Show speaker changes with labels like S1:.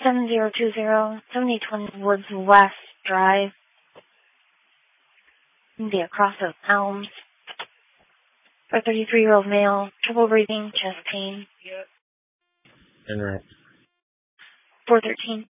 S1: 7020, 7020 Woods West Drive. Be across of Elms. For a 33-year-old male, trouble breathing, chest pain.
S2: Interact.
S1: 413.